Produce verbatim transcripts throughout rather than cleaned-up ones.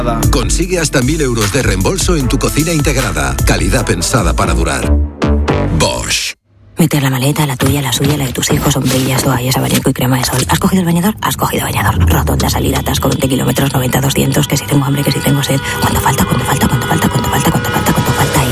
Consigue hasta mil euros de reembolso en tu cocina integrada. Calidad pensada para durar. Bosch. Meter la maleta, la tuya, la suya, la de tus hijos, sombrillas, toallas, abanico y crema de sol. ¿Has cogido el bañador? Has cogido bañador. Rotonda, salida, atasco, veinte kilómetros, noventa, doscientos, que si tengo hambre, que si tengo sed. ¿Cuánto falta? ¿Cuánto falta? ¿Cuánto falta? ¿Cuánto falta? ¿Cuánto falta? ¿Cuánto falta?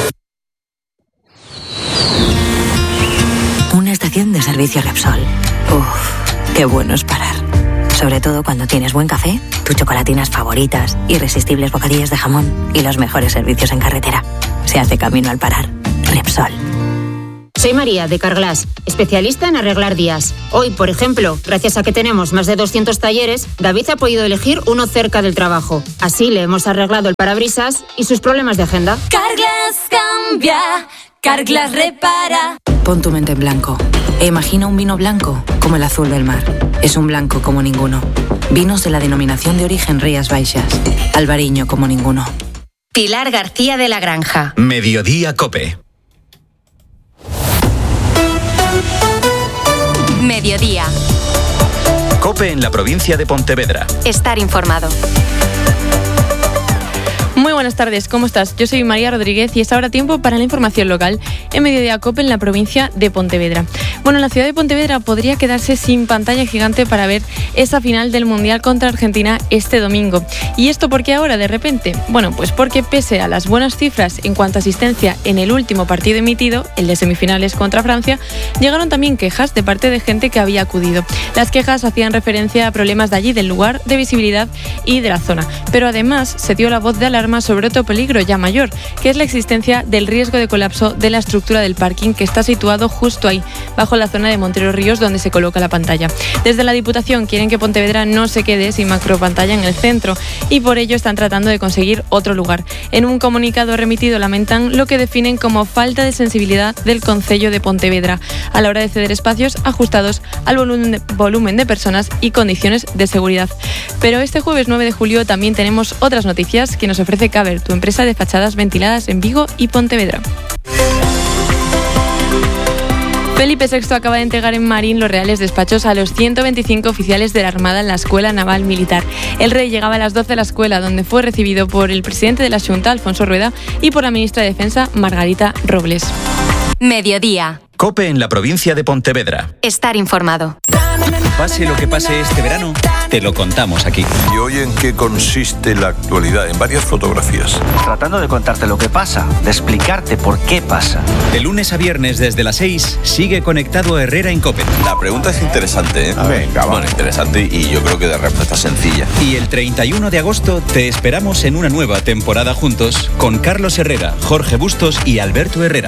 Y... una estación de servicio Repsol. Uff, qué bueno es parar. Sobre todo cuando tienes buen café, tus chocolatinas favoritas, irresistibles bocadillos de jamón y los mejores servicios en carretera. Se hace camino al parar. Repsol. Soy María, de Carglass, especialista en arreglar días. Hoy, por ejemplo, gracias a que tenemos más de doscientos talleres, David ha podido elegir uno cerca del trabajo. Así le hemos arreglado el parabrisas y sus problemas de agenda. Carglass cambia, Carglass repara. Pon tu mente en blanco e imagina un vino blanco como el azul del mar. Es un blanco como ninguno. Vinos de la denominación de origen Rías Baixas. Albariño como ninguno. Pilar García de la Granja. Mediodía Cope. Mediodía. Cope en la provincia de Pontevedra. Estar informado. Muy buenas tardes, ¿cómo estás? Yo soy María Rodríguez y es ahora tiempo para la información local en Mediodía Cope en la provincia de Pontevedra. Bueno, la ciudad de Pontevedra podría quedarse sin pantalla gigante para ver esa final del Mundial contra Argentina este domingo. ¿Y esto por qué ahora de repente? Bueno, pues porque pese a las buenas cifras en cuanto a asistencia en el último partido emitido, el de semifinales contra Francia, llegaron también quejas de parte de gente que había acudido. Las quejas hacían referencia a problemas de allí, del lugar, de visibilidad y de la zona. Pero además se dio la voz de alarma sobre otro peligro ya mayor, que es la existencia del riesgo de colapso de la estructura del parking que está situado justo ahí, bajo la zona de Montero Ríos, donde se coloca la pantalla. Desde la Diputación quieren que Pontevedra no se quede sin macropantalla en el centro y por ello están tratando de conseguir otro lugar. En un comunicado remitido lamentan lo que definen como falta de sensibilidad del Concello de Pontevedra a la hora de ceder espacios ajustados al volumen de, volumen de personas y condiciones de seguridad. Pero este jueves nueve de julio también tenemos otras noticias que nos ofrece Caber, tu empresa de fachadas ventiladas en Vigo y Pontevedra. Felipe sexto acaba de entregar en Marín los reales despachos a los ciento veinticinco oficiales de la Armada en la Escuela Naval Militar. El rey llegaba a las doce a la escuela, donde fue recibido por el presidente de la Xunta, Alfonso Rueda, y por la ministra de Defensa, Margarita Robles. Mediodía. Cope en la provincia de Pontevedra. Estar informado. Pase lo que pase este verano, te lo contamos aquí. ¿Y hoy en qué consiste la actualidad? En varias fotografías. Tratando de contarte lo que pasa, de explicarte por qué pasa. De lunes a viernes desde las seis, sigue conectado a Herrera en Cope. La pregunta es interesante, ¿eh? Venga, bueno, interesante y yo creo que de respuesta sencilla. Y el treinta y uno de agosto te esperamos en una nueva temporada juntos con Carlos Herrera, Jorge Bustos y Alberto Herrera.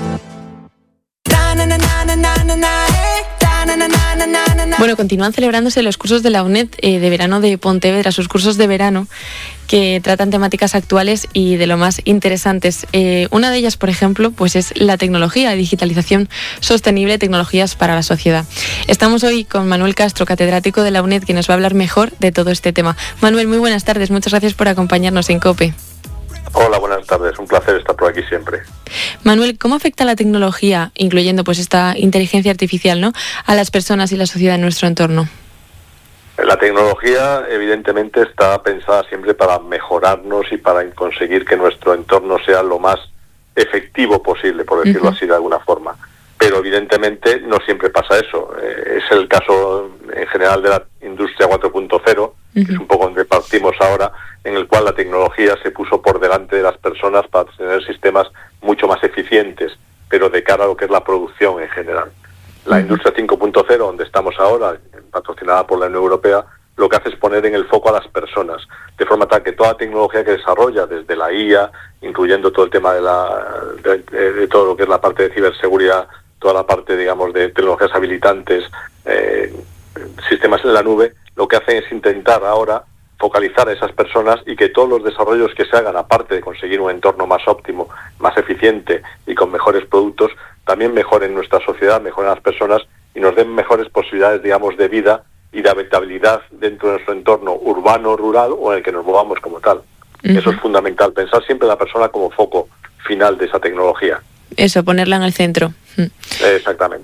Bueno, continúan celebrándose los cursos de la UNED eh, de verano de Pontevedra, sus cursos de verano que tratan temáticas actuales y de lo más interesantes. Eh, una de ellas, por ejemplo, pues es la tecnología, digitalización sostenible, tecnologías para la sociedad. Estamos hoy con Manuel Castro, catedrático de la UNED, que nos va a hablar mejor de todo este tema. Manuel, muy buenas tardes, muchas gracias por acompañarnos en COPE. Hola, buenas tardes, un placer estar por aquí siempre. Manuel, ¿cómo afecta la tecnología, incluyendo pues esta inteligencia artificial, ¿no?, a las personas y la sociedad en nuestro entorno? La tecnología evidentemente está pensada siempre para mejorarnos y para conseguir que nuestro entorno sea lo más efectivo posible, por decirlo uh-huh. así de alguna forma. Pero evidentemente no siempre pasa eso. Eh, es el caso en general de la industria cuatro punto cero, uh-huh. que es un poco donde partimos ahora, en el cual la tecnología se puso por delante de las personas para tener sistemas mucho más eficientes, pero de cara a lo que es la producción en general. La uh-huh. industria cinco punto cero, donde estamos ahora, patrocinada por la Unión Europea, lo que hace es poner en el foco a las personas, de forma tal que toda tecnología que desarrolla, desde la I A, incluyendo todo el tema de, la, de, de, de todo lo que es la parte de ciberseguridad, toda la parte, digamos, de tecnologías habilitantes, eh, sistemas en la nube, lo que hacen es intentar ahora focalizar a esas personas y que todos los desarrollos que se hagan, aparte de conseguir un entorno más óptimo, más eficiente y con mejores productos, también mejoren nuestra sociedad, mejoren las personas y nos den mejores posibilidades, digamos, de vida y de habitabilidad dentro de nuestro entorno urbano, rural o en el que nos movamos como tal. Uh-huh. Eso es fundamental, pensar siempre en la persona como foco final de esa tecnología. Eso, ponerla en el centro. Exactamente.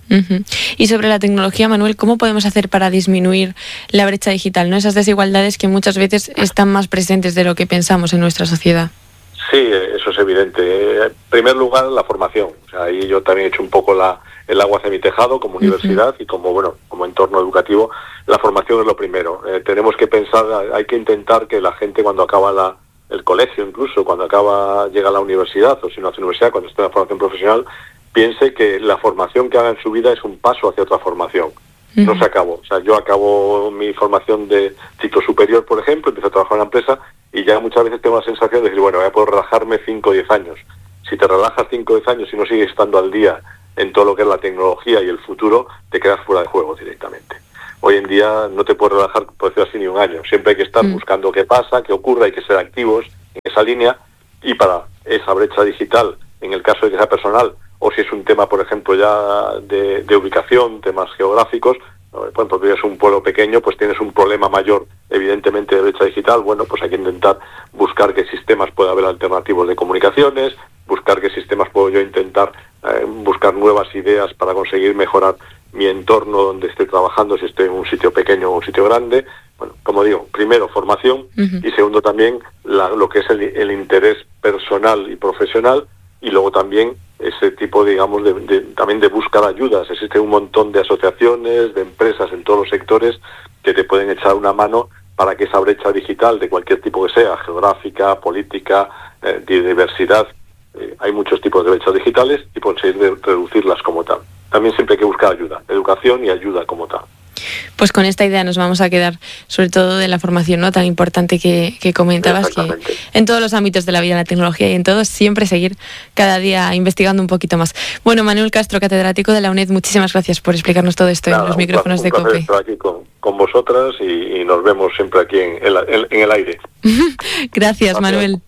Uh-huh. Y sobre la tecnología, Manuel, ¿cómo podemos hacer para disminuir la brecha digital, ¿no? Esas desigualdades que muchas veces están más presentes de lo que pensamos en nuestra sociedad? Sí, eso es evidente. En primer lugar, la formación. O sea, ahí yo también he hecho un poco la, el agua hacia mi tejado como universidad uh-huh. y como bueno como entorno educativo. La formación es lo primero. Eh, tenemos que pensar, hay que intentar que la gente cuando acaba la, el colegio, incluso cuando acaba llega a la universidad o si no hace universidad, cuando está en la formación profesional, piense que la formación que haga en su vida es un paso hacia otra formación. Uh-huh. No se acabó. O sea, yo acabo mi formación de ciclo superior, por ejemplo, empiezo a trabajar en una empresa y ya muchas veces tengo la sensación de decir, bueno, voy a poder relajarme cinco o diez años. Si te relajas cinco o diez años y no sigues estando al día en todo lo que es la tecnología y el futuro, te quedas fuera de juego directamente. Hoy en día no te puedes relajar, por decirlo así, ni un año. Siempre hay que estar uh-huh. buscando qué pasa, qué ocurre, hay que ser activos en esa línea y para esa brecha digital, en el caso de que sea personal, o si es un tema, por ejemplo, ya de, de ubicación, temas geográficos, por ejemplo, tú eres un pueblo pequeño, pues tienes un problema mayor, evidentemente, de brecha digital. Bueno, pues hay que intentar buscar qué sistemas puede haber alternativos de comunicaciones, buscar qué sistemas puedo yo intentar eh, buscar nuevas ideas para conseguir mejorar mi entorno donde esté trabajando, si estoy en un sitio pequeño o un sitio grande. Bueno, como digo, primero formación uh-huh. y segundo también la, lo que es el, el interés personal y profesional. Y luego también ese tipo, digamos, de, de, también de buscar ayudas. Existen un montón de asociaciones, de empresas en todos los sectores que te pueden echar una mano para que esa brecha digital, de cualquier tipo que sea, geográfica, política, eh, de diversidad, eh, hay muchos tipos de brechas digitales y conseguir de reducirlas como tal. También siempre hay que buscar ayuda, educación y ayuda como tal. Pues con esta idea nos vamos a quedar, sobre todo de la formación, ¿no?, tan importante que, que comentabas, que en todos los ámbitos de la vida, la tecnología y en todos, siempre seguir cada día investigando un poquito más. Bueno, Manuel Castro, catedrático de la UNED, muchísimas gracias por explicarnos todo esto Nada, en los micrófonos de COPE. Estar aquí con, con vosotras y, y nos vemos siempre aquí en, en, en, en el aire. Gracias, gracias, Manuel.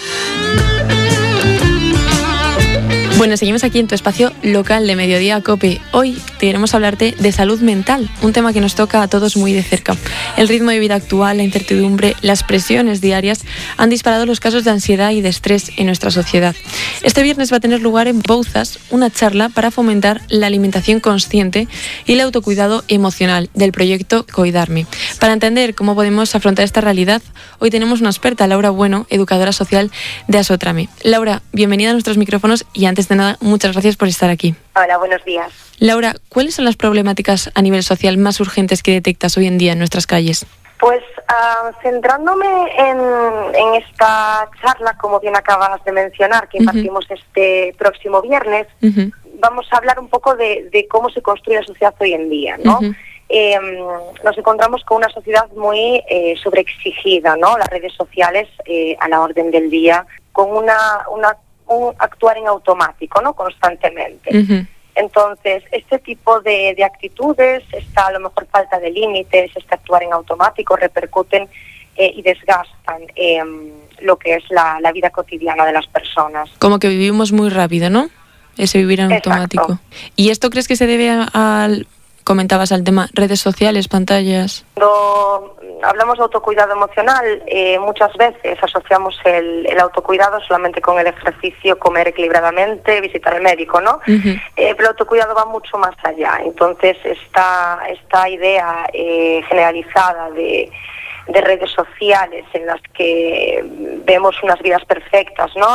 Bueno, seguimos aquí en tu espacio local de Mediodía COPE. Hoy queremos hablarte de salud mental, un tema que nos toca a todos muy de cerca. El ritmo de vida actual, la incertidumbre, las presiones diarias han disparado los casos de ansiedad y de estrés en nuestra sociedad. Este viernes va a tener lugar en Bouzas una charla para fomentar la alimentación consciente y el autocuidado emocional del proyecto Coidarme. Para entender cómo podemos afrontar esta realidad, hoy tenemos una experta, Laura Bueno, educadora social de Asotrame. Laura, bienvenida a nuestros micrófonos y antes de nada, muchas gracias por estar aquí. Hola, buenos días. Laura, ¿cuáles son las problemáticas a nivel social más urgentes que detectas hoy en día en nuestras calles? Pues uh, centrándome en, en esta charla, como bien acabas de mencionar, que impartimos uh-huh. este próximo viernes, uh-huh. vamos a hablar un poco de, de cómo se construye la sociedad hoy en día, ¿no? Uh-huh. Eh, nos encontramos con una sociedad muy eh, sobreexigida, ¿no? Las redes sociales eh, a la orden del día, con una... una un actuar en automático, ¿no?, constantemente. Uh-huh. Entonces, este tipo de, de actitudes, esta a lo mejor falta de límites, este actuar en automático, repercuten eh, y desgastan eh, lo que es la, la vida cotidiana de las personas. Como que vivimos muy rápido, ¿no? Ese vivir en Exacto. automático. ¿Y esto crees que se debe al... Comentabas al tema redes sociales, pantallas? Cuando hablamos de autocuidado emocional, eh, muchas veces asociamos el, el autocuidado solamente con el ejercicio, comer equilibradamente, visitar al médico, ¿no? Uh-huh. Eh, pero el autocuidado va mucho más allá. Entonces, esta, esta idea eh, generalizada de... de redes sociales en las que vemos unas vidas perfectas, ¿no?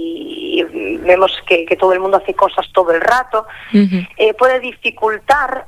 Y, y vemos que, que todo el mundo hace cosas todo el rato, uh-huh. eh, puede dificultar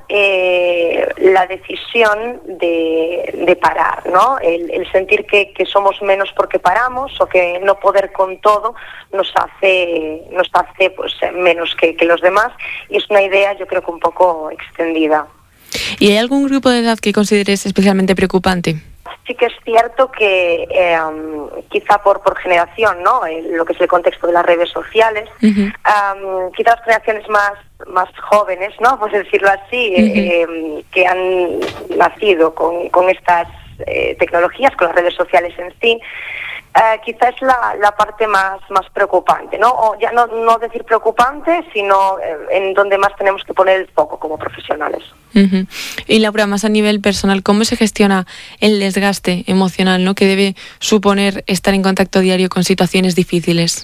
eh, la decisión de, de parar, ¿no? El, el sentir que, que somos menos porque paramos o que no poder con todo nos hace, nos hace pues menos que, que los demás, y es una idea yo creo que un poco extendida. ¿Y hay algún grupo de edad que consideres especialmente preocupante? Sí que es cierto que eh, quizá por, por generación, ¿no?, en lo que es el contexto de las redes sociales, uh-huh. um, quizá las generaciones más, más jóvenes, ¿no?, por decirlo así, uh-huh. eh, que han nacido con, con estas eh, tecnologías, con las redes sociales en sí, Uh, quizás es la, la parte más, más preocupante, ¿no? O ya no, no decir preocupante, sino eh, en donde más tenemos que poner el foco como profesionales. Uh-huh. Y Laura, más a nivel personal, ¿cómo se gestiona el desgaste emocional, ¿no?, que debe suponer estar en contacto diario con situaciones difíciles?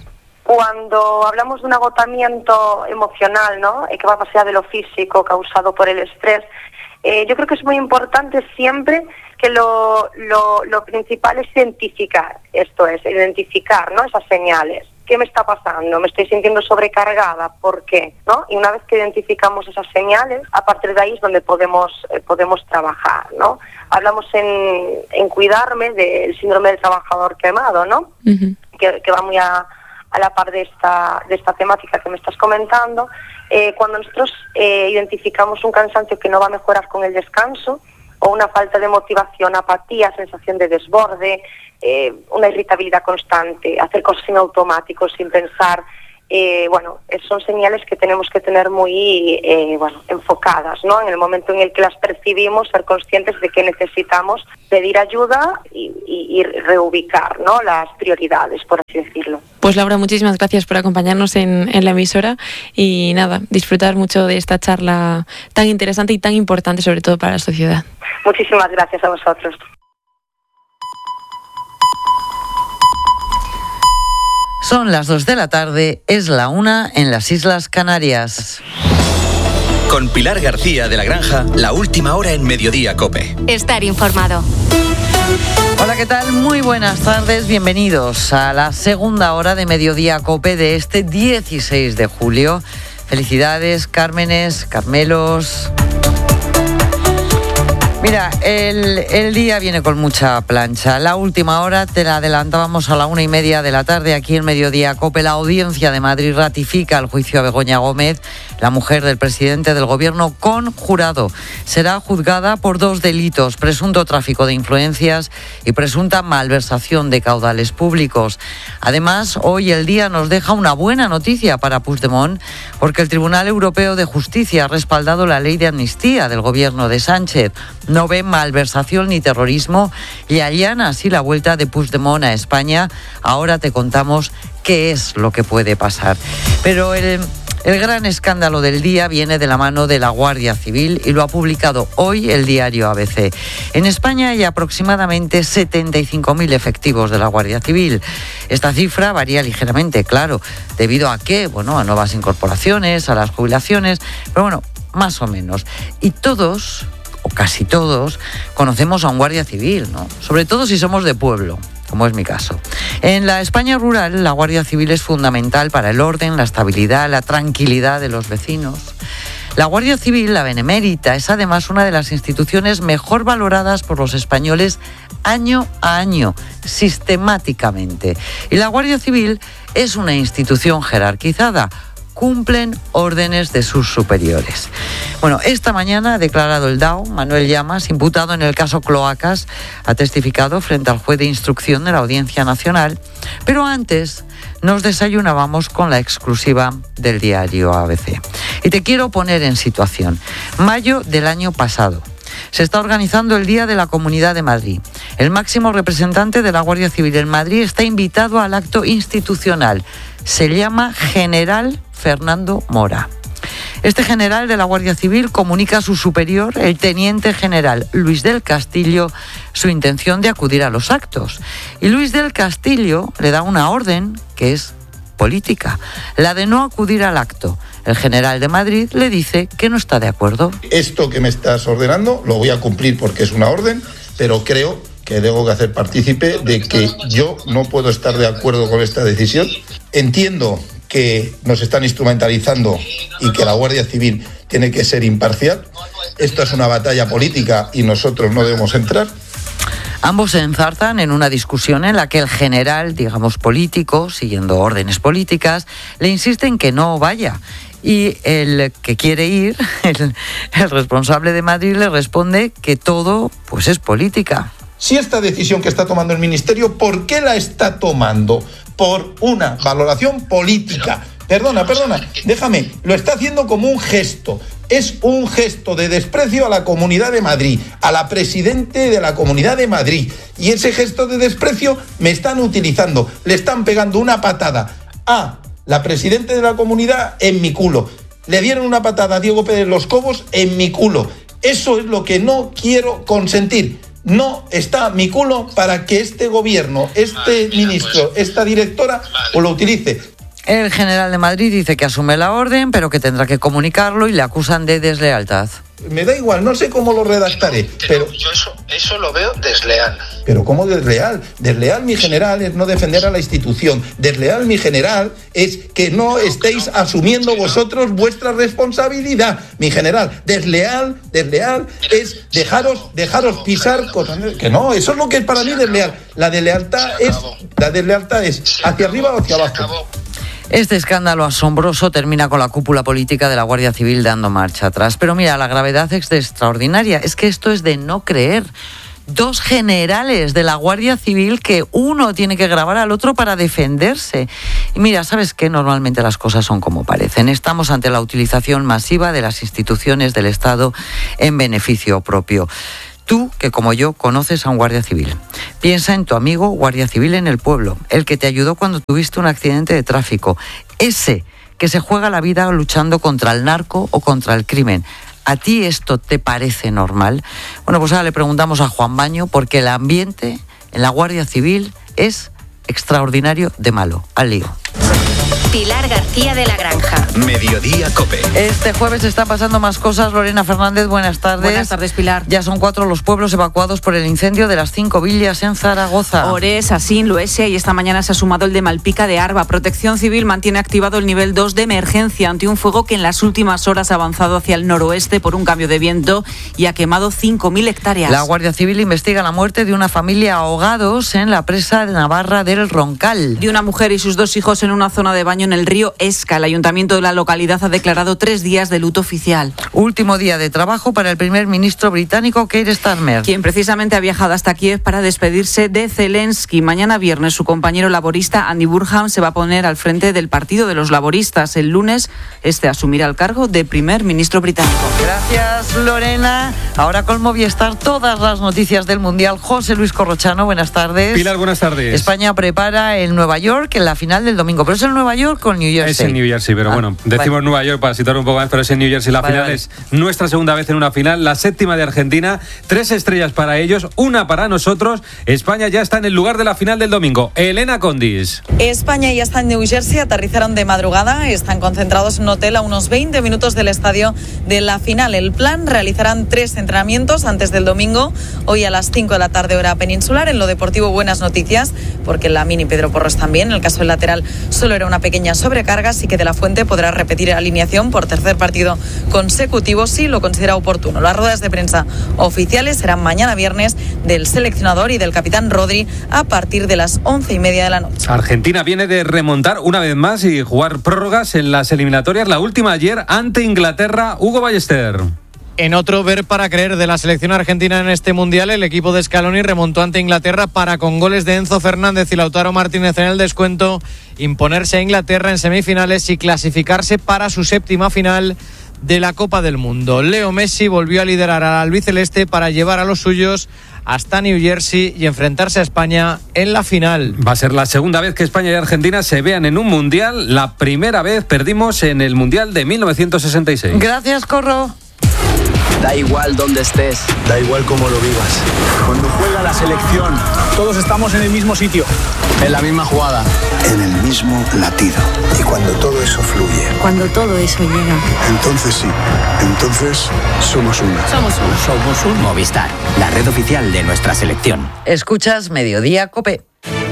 Cuando hablamos de un agotamiento emocional, ¿no?, que va más allá de lo físico causado por el estrés, eh, yo creo que es muy importante siempre que lo, lo, lo principal es identificar, esto es, identificar, ¿no?, esas señales. ¿Qué me está pasando? ¿Me estoy sintiendo sobrecargada? ¿Por qué? ¿No? Y una vez que identificamos esas señales, a partir de ahí es donde podemos eh, podemos trabajar, ¿no? Hablamos en, en cuidarme del síndrome del trabajador quemado, ¿no? Uh-huh. Que, que va muy a, a la par de esta de esta temática que me estás comentando. Eh, cuando nosotros eh, identificamos un cansancio que no va a mejorar con el descanso, o una falta de motivación, apatía, sensación de desborde, eh, una irritabilidad constante, hacer cosas en automático, sin pensar, eh, bueno, son señales que tenemos que tener muy eh, bueno, enfocadas, ¿no? En el momento en el que las percibimos, ser conscientes de que necesitamos pedir ayuda y, y, y reubicar, ¿no?, las prioridades, por así decirlo. Pues Laura, muchísimas gracias por acompañarnos en, en la emisora y nada, disfrutar mucho de esta charla tan interesante y tan importante, sobre todo para la sociedad. Muchísimas gracias a vosotros. Son las dos de la tarde, es la una en las Islas Canarias. Con Pilar García de la Granja, la última hora en Mediodía COPE. Estar informado. Hola, ¿qué tal? Muy buenas tardes, bienvenidos a la segunda hora de Mediodía COPE de este dieciséis de julio. Felicidades, Cármenes, Carmelos. Mira, el, el día viene con mucha plancha. La última hora te la adelantábamos a la una y media de la tarde aquí en Mediodía COPE. La Audiencia de Madrid ratifica el juicio a Begoña Gómez, la mujer del presidente del gobierno, con jurado. Será juzgada por dos delitos: presunto tráfico de influencias y presunta malversación de caudales públicos. Además, hoy el día nos deja una buena noticia para Puigdemont, porque el Tribunal Europeo de Justicia ha respaldado la ley de amnistía del gobierno de Sánchez. No ve malversación ni terrorismo y allana así la vuelta de Puigdemont a España. Ahora te contamos qué es lo que puede pasar. Pero el, el gran escándalo del día viene de la mano de la Guardia Civil y lo ha publicado hoy el diario A B C. En España hay aproximadamente setenta y cinco mil efectivos de la Guardia Civil. Esta cifra varía ligeramente, claro, debido a qué, bueno, a nuevas incorporaciones, a las jubilaciones, pero bueno, más o menos. Y todos, o casi todos, conocemos a un guardia civil, ¿no? Sobre todo si somos de pueblo, como es mi caso. En la España rural, la Guardia Civil es fundamental para el orden, la estabilidad, la tranquilidad de los vecinos. La Guardia Civil, la Benemérita, es además una de las instituciones mejor valoradas por los españoles año a año, sistemáticamente. Y la Guardia Civil es una institución jerarquizada. Cumplen órdenes de sus superiores. Bueno, esta mañana ha declarado el D A O, Manuel Llamas, imputado en el caso Cloacas, ha testificado frente al juez de instrucción de la Audiencia Nacional, pero antes nos desayunábamos con la exclusiva del diario A B C. Y te quiero poner en situación. Mayo del año pasado. Se está organizando el Día de la Comunidad de Madrid. El máximo representante de la Guardia Civil en Madrid está invitado al acto institucional. Se llama General Fernando Mora. Este general de la Guardia Civil comunica a su superior, el teniente general Luis del Castillo, su intención de acudir a los actos. Y Luis del Castillo le da una orden que es política, la de no acudir al acto. El general de Madrid le dice que no está de acuerdo. Esto que me estás ordenando lo voy a cumplir porque es una orden, pero creo que debo hacer partícipe de que yo no puedo estar de acuerdo con esta decisión. Entiendo que nos están instrumentalizando y que la Guardia Civil tiene que ser imparcial. Esto es una batalla política y nosotros no debemos entrar. Ambos se enzarzan en una discusión en la que el general, digamos político, siguiendo órdenes políticas, le insiste en que no vaya. Y el que quiere ir, el, el responsable de Madrid, le responde que todo pues es política. Si esta decisión que está tomando el Ministerio, ¿por qué la está tomando? Por una valoración política. Perdona, perdona, déjame, lo está haciendo como un gesto. Es un gesto de desprecio a la Comunidad de Madrid, a la presidente de la Comunidad de Madrid. Y ese gesto de desprecio me están utilizando, le están pegando una patada a la presidenta de la comunidad en mi culo. Le dieron una patada a Diego Pérez Los Cobos en mi culo. Eso es lo que no quiero consentir. No está mi culo para que este gobierno, este ministro, esta directora, o lo utilice. El general de Madrid dice que asume la orden, pero que tendrá que comunicarlo y le acusan de deslealtad. Me da igual, no sé cómo lo redactaré, pero... Yo eso, eso lo veo desleal. ¿Pero cómo desleal? Desleal, mi general, es no defender a la institución. Desleal, mi general, es que no estéis asumiendo vosotros vuestra responsabilidad. Mi general, desleal, desleal es dejaros, dejaros pisar cosas. Que no, eso es lo que es para mí desleal. La deslealtad es, la deslealtad es hacia arriba o hacia abajo. Este escándalo asombroso termina con la cúpula política de la Guardia Civil dando marcha atrás. Pero mira, la gravedad es extraordinaria. Es que esto es de no creer. Dos generales de la Guardia Civil que uno tiene que grabar al otro para defenderse. Y mira, ¿sabes qué? Normalmente las cosas son como parecen. Estamos ante la utilización masiva de las instituciones del Estado en beneficio propio. Tú, que como yo, conoces a un guardia civil. Piensa en tu amigo guardia civil en el pueblo, el que te ayudó cuando tuviste un accidente de tráfico. Ese que se juega la vida luchando contra el narco o contra el crimen. ¿A ti esto te parece normal? Bueno, pues ahora le preguntamos a Juan Baño, porque el ambiente en la Guardia Civil es extraordinario de malo. Al lío. Pilar García de la Granja. Mediodía COPE. Este jueves están pasando más cosas. Lorena Fernández, buenas tardes. Buenas tardes, Pilar. Ya son cuatro los pueblos evacuados por el incendio de las cinco villas en Zaragoza. Ores, Asín, Loesia, y esta mañana se ha sumado el de Malpica de Arba. Protección Civil mantiene activado el nivel dos de emergencia ante un fuego que en las últimas horas ha avanzado hacia el noroeste por un cambio de viento y ha quemado cinco mil hectáreas. La Guardia Civil investiga la muerte de una familia ahogados en la presa de Navarra del Roncal. De una mujer y sus dos hijos en una zona de baño en el río Esca. El ayuntamiento de la localidad ha declarado tres días de luto oficial. Último día de trabajo para el primer ministro británico Keir Starmer, quien precisamente ha viajado hasta Kiev para despedirse de Zelensky. Mañana viernes su compañero laborista Andy Burnham se va a poner al frente del Partido de los Laboristas. El lunes este asumirá el cargo de primer ministro británico. Gracias, Lorena. Ahora con Movistar todas las noticias del Mundial. José Luis Corrochano, buenas tardes. Pilar, buenas tardes. España prepara el Nueva York en la final del domingo, pero es el Nueva York con New Jersey. Es en New Jersey, pero ah, bueno, decimos vale. Nueva York para situar un poco más, pero es en New Jersey. La vale, final vale. es nuestra segunda vez en una final, la séptima de Argentina, tres estrellas para ellos, una para nosotros. España ya está en el lugar de la final del domingo. Elena Condis. España ya está en New Jersey, aterrizaron de madrugada, están concentrados en un hotel a unos veinte minutos del estadio de la final. El plan, realizarán tres entrenamientos antes del domingo, hoy a las cinco de la tarde hora peninsular. En lo deportivo, buenas noticias, porque la mini Pedro Porros también, en el caso del lateral solo era una pequeña sobrecarga, así que De la Fuente podrá repetir alineación por tercer partido consecutivo si lo considera oportuno. Las ruedas de prensa oficiales serán mañana viernes del seleccionador y del capitán Rodri a partir de las once y media de la noche. Argentina viene de remontar una vez más y jugar prórrogas en las eliminatorias, la última ayer ante Inglaterra. Hugo Ballester. En otro ver para creer de la selección argentina en este Mundial, el equipo de Scaloni remontó ante Inglaterra para, con goles de Enzo Fernández y Lautaro Martínez en el descuento, imponerse a Inglaterra en semifinales y clasificarse para su séptima final de la Copa del Mundo. Leo Messi volvió a liderar al albiceleste para llevar a los suyos hasta New Jersey y enfrentarse a España en la final. Va a ser la segunda vez que España y Argentina se vean en un Mundial. La primera vez perdimos en el Mundial de mil novecientos sesenta y seis. Gracias, Corro. Da igual dónde estés, da igual cómo lo vivas. Cuando juega la selección, todos estamos en el mismo sitio, en la misma jugada, en el mismo latido. Y cuando todo eso fluye, cuando todo eso llega, entonces sí, entonces somos uno. Somos uno. Somos un Movistar, la red oficial de nuestra selección. Escuchas Mediodía COPE.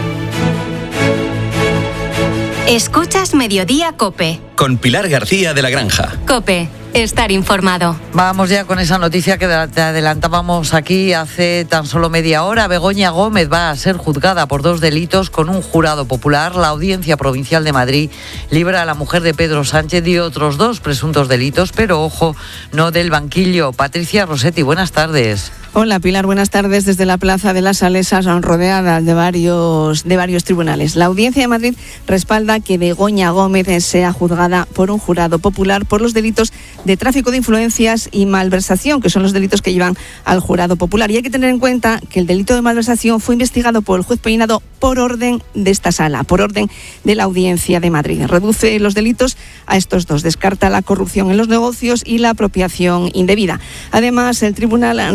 Escuchas Mediodía COPE. Con Pilar García de la Granja. COPE. Estar informado. Vamos ya con esa noticia que te adelantábamos aquí hace tan solo media hora. Begoña Gómez va a ser juzgada por dos delitos con un jurado popular. La Audiencia Provincial de Madrid libra a la mujer de Pedro Sánchez de otros dos presuntos delitos, pero ojo, no del banquillo. Patricia Rossetti, buenas tardes. Hola Pilar, buenas tardes. Desde la Plaza de las Salesas, rodeada de varios, de varios tribunales. La Audiencia de Madrid respalda que Begoña Gómez sea juzgada por un jurado popular por los delitos de tráfico de influencias y malversación, que son los delitos que llevan al jurado popular. Y hay que tener en cuenta que el delito de malversación fue investigado por el juez Peinado por orden de esta sala, por orden de la Audiencia de Madrid. Reduce los delitos a estos dos, descarta la corrupción en los negocios y la apropiación indebida. Además, el tribunal retira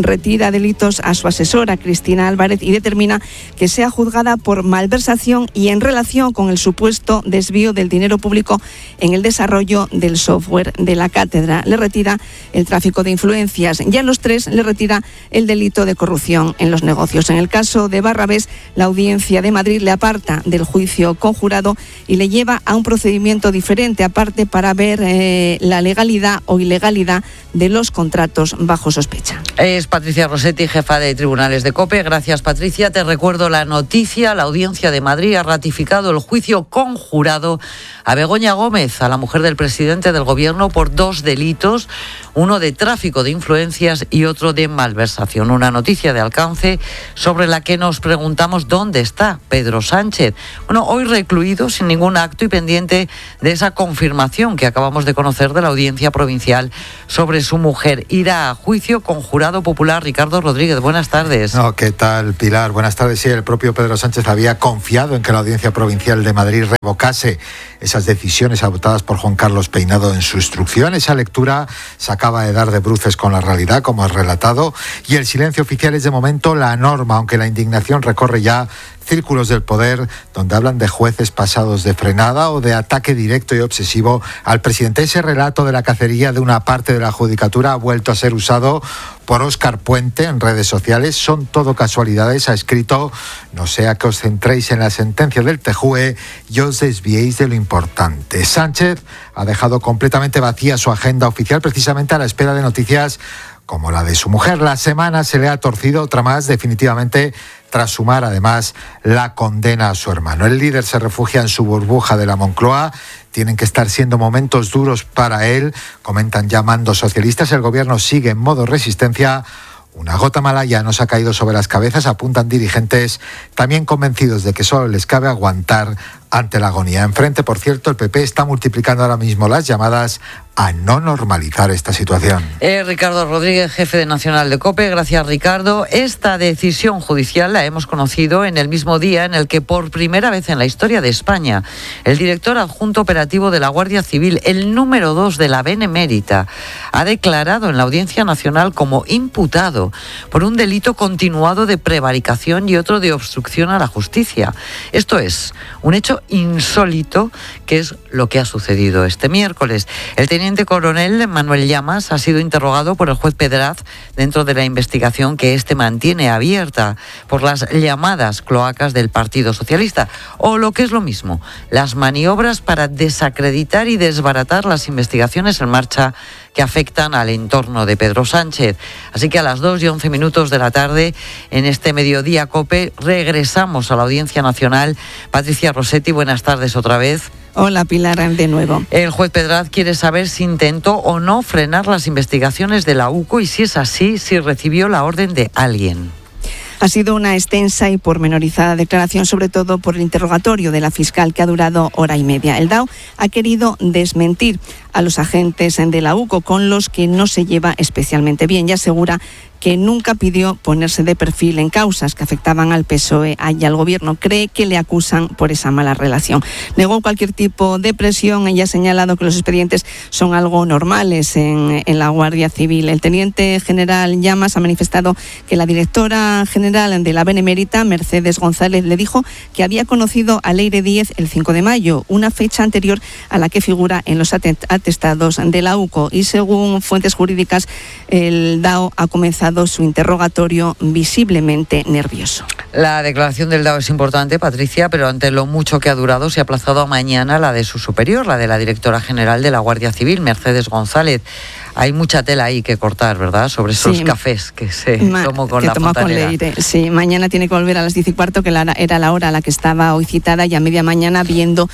vincula a delitos a su asesora, Cristina Álvarez, y determina que sea juzgada por malversación y en relación con el supuesto desvío del dinero público en el desarrollo del software de la cátedra. Le retira el tráfico de influencias y a los tres le retira el delito de corrupción en los negocios. En el caso de Barrabés, la Audiencia de Madrid le aparta del juicio conjurado y le lleva a un procedimiento diferente, aparte para ver eh, la legalidad o ilegalidad de los contratos bajo sospecha. Es Patricia Rossetti, jefa de Tribunales de COPE. Gracias, Patricia. Te recuerdo la noticia. La Audiencia de Madrid ha ratificado el juicio conjurado a Begoña Gómez, a la mujer del presidente del Gobierno, por dos delitos, uno de tráfico de influencias y otro de malversación. Una noticia de alcance sobre la que nos preguntamos dónde está Pedro Sánchez. Bueno, hoy recluido sin ningún acto y pendiente de esa confirmación que acabamos de conocer de la Audiencia Provincial sobre su mujer. Irá a juicio con jurado popular. Ricardo Rodríguez, buenas tardes. No, ¿qué tal, Pilar? Buenas tardes. Sí, el propio Pedro Sánchez había confiado en que la Audiencia Provincial de Madrid revocase esas decisiones adoptadas por Juan Carlos Peinado en su instrucción. Esa lectura se acaba de dar de bruces con la realidad, como has relatado, y el silencio oficial es de momento la norma, aunque la indignación recorre ya círculos del poder donde hablan de jueces pasados de frenada o de ataque directo y obsesivo al presidente. Ese relato de la cacería de una parte de la judicatura ha vuelto a ser usado por Óscar Puente en redes sociales. Son todo casualidades, ha escrito: no sea que os centréis en la sentencia del T J U E y os desviéis de lo importante. Sánchez ha dejado completamente vacía su agenda oficial precisamente a la espera de noticias como la de su mujer. La semana se le ha torcido otra más, definitivamente, tras sumar además la condena a su hermano. El líder se refugia en su burbuja de la Moncloa. Tienen que estar siendo momentos duros para él, comentan ya mandos socialistas. El gobierno sigue en modo resistencia. Una gota mala ya nos ha caído sobre las cabezas, apuntan dirigentes, también convencidos de que solo les cabe aguantar ante la agonía. Enfrente, por cierto, el P P está multiplicando ahora mismo las llamadas a no normalizar esta situación. Eh, Ricardo Rodríguez, jefe de Nacional de COPE. Gracias, Ricardo. Esta decisión judicial la hemos conocido en el mismo día en el que, por primera vez en la historia de España, el director adjunto operativo de la Guardia Civil, el número dos de la Benemérita, ha declarado en la Audiencia Nacional como imputado por un delito continuado de prevaricación y otro de obstrucción a la justicia. Esto es un hecho insólito, que es lo que ha sucedido este miércoles. El teniente coronel Manuel Llamas ha sido interrogado por el juez Pedraz dentro de la investigación que éste mantiene abierta por las llamadas cloacas del Partido Socialista, o lo que es lo mismo, las maniobras para desacreditar y desbaratar las investigaciones en marcha que afectan al entorno de Pedro Sánchez. Así que a las dos y once minutos de la tarde, en este Mediodía COPE, regresamos a la Audiencia Nacional. Patricia Rossetti, buenas tardes otra vez. Hola, Pilar, de nuevo. El juez Pedraz quiere saber si intentó o no frenar las investigaciones de la U C O y, si es así, si recibió la orden de alguien. Ha sido una extensa y pormenorizada declaración, sobre todo por el interrogatorio de la fiscal, que ha durado hora y media. El D A O ha querido desmentir a los agentes de la U C O, con los que no se lleva especialmente bien, y asegura que nunca pidió ponerse de perfil en causas que afectaban al P S O E y al Gobierno. Cree que le acusan por esa mala relación. Negó cualquier tipo de presión. Ella ha señalado que los expedientes son algo normales en, en la Guardia Civil. El teniente general Llamas ha manifestado que la directora general de la Benemérita, Mercedes González, le dijo que había conocido a Leire Díez el cinco de mayo, una fecha anterior a la que figura en los atestados de la U C O. Y según fuentes jurídicas, el D A O ha comenzado su interrogatorio visiblemente nervioso. La declaración del D A O es importante, Patricia, pero ante lo mucho que ha durado, se ha aplazado a mañana la de su superior, la de la directora general de la Guardia Civil, Mercedes González. Hay mucha tela ahí que cortar, ¿verdad?, sobre esos sí, cafés que se ma- tomó con que la tomó fontanera. Con Leire. Sí, mañana tiene que volver a las diez y cuarto, que la, era la hora a la que estaba hoy citada, y a media mañana, viendo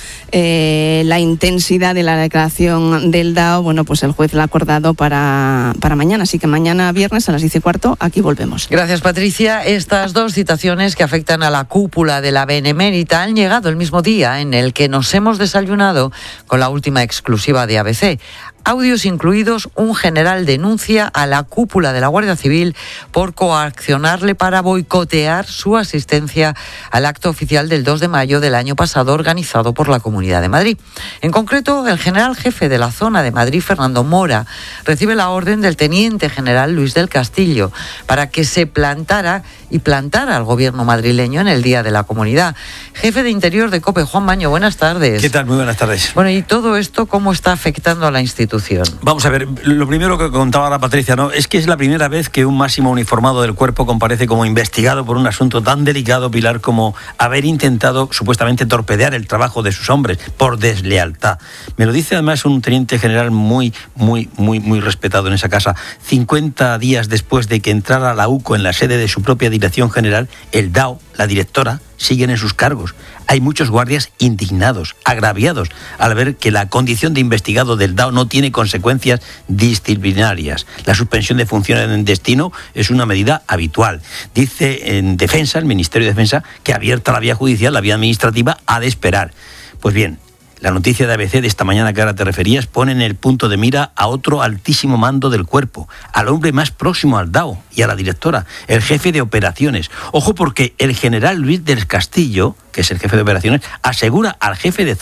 eh, la intensidad de la declaración del D A O, bueno, pues el juez la ha acordado para, para mañana. Así que mañana viernes a las diez y cuarto, aquí volvemos. Gracias, Patricia. Estas dos citaciones que afectan a la cúpula de la Benemérita han llegado el mismo día en el que nos hemos desayunado con la última exclusiva de A B C. audios incluidos, un general denuncia a la cúpula de la Guardia Civil por coaccionarle para boicotear su asistencia al acto oficial del dos de mayo del año pasado organizado por la Comunidad de Madrid. En concreto, el general jefe de la zona de Madrid, Fernando Mora, recibe la orden del teniente general Luis del Castillo para que se plantara y plantara al gobierno madrileño en el Día de la Comunidad. Jefe de Interior de COPE, Juan Maño, buenas tardes. ¿Qué tal? Muy buenas tardes. Bueno, ¿y todo esto cómo está afectando a la institución? Vamos a ver, lo primero que contaba la Patricia, ¿no? Es que es la primera vez que un máximo uniformado del cuerpo comparece como investigado por un asunto tan delicado, Pilar, como haber intentado supuestamente torpedear el trabajo de sus hombres por deslealtad. Me lo dice además un teniente general muy, muy, muy, muy respetado en esa casa. cincuenta días después de que entrara la U C O en la sede de su propia dirección general, el D A O, la directora, siguen en sus cargos. Hay muchos guardias indignados, agraviados, al ver que la condición de investigado del D A O no tiene consecuencias disciplinarias. La suspensión de funciones en destino es una medida habitual. Dice en Defensa, el Ministerio de Defensa, que abierta la vía judicial, la vía administrativa, ha de esperar. Pues bien, la noticia de A B C de esta mañana que ahora te referías pone en el punto de mira a otro altísimo mando del cuerpo, al hombre más próximo al D A O y a la directora, el jefe de operaciones. Ojo, porque el general Luis del Castillo, que es el jefe de operaciones, asegura al jefe de zona